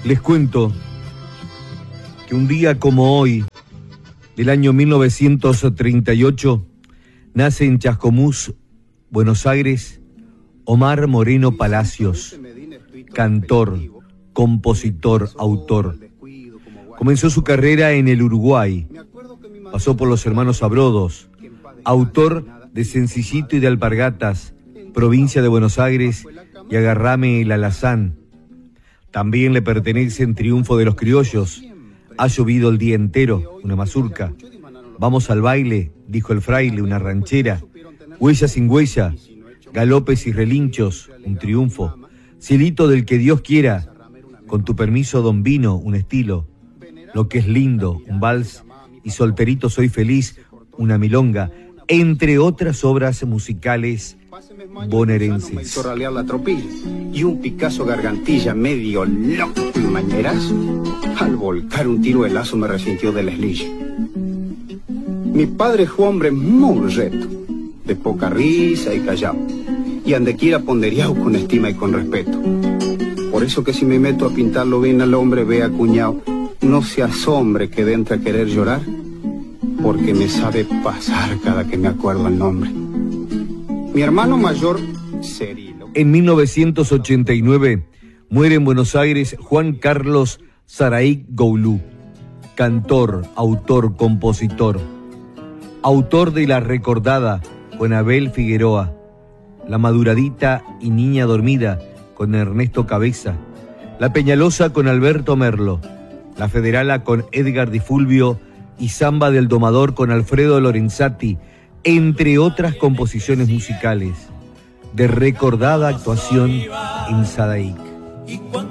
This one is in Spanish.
Les cuento que un día como hoy, del año 1938, nace en Chascomús, Buenos Aires, Omar Moreno Palacios, cantor, compositor, autor. Comenzó su carrera en el Uruguay, pasó por los hermanos Abrodos, autor de Sencillito y de Alpargatas, provincia de Buenos Aires, y Agarrame el Alazán. También le pertenecen Triunfo de los Criollos, Ha llovido el día entero, una mazurca. Vamos al baile, dijo el fraile, una ranchera. Huella sin huella, galopes y relinchos, un triunfo. Cielito del que Dios quiera, con tu permiso don Vino, un estilo. Lo que es lindo, un vals, y Solterito soy feliz, una milonga, entre otras obras musicales bonaerenses. La tropilla y un Picasso gargantilla medio loco en mañerazo. Al volcar un tiro de lazo me resintió del eslille. Mi padre fue hombre muy reto, de poca risa y callado, y andequiera ponderiao con estima y con respeto. Por eso que si me meto a pintarlo bien al hombre, vea cuñado, no se asombre que de a querer llorar, porque me sabe pasar cada que me acuerdo el nombre. Mi hermano mayor, Cerilo. En 1989 muere en Buenos Aires Juan Carlos Saraik Goulou, cantor, autor, compositor. Autor de La Recordada con Abel Figueroa, La Maduradita y Niña Dormida con Ernesto Cabeza, La Peñalosa con Alberto Merlo, La Federala con Edgar Di Fulvio y Samba del Domador con Alfredo Lorenzati, entre otras composiciones musicales, de recordada actuación en Sadaik.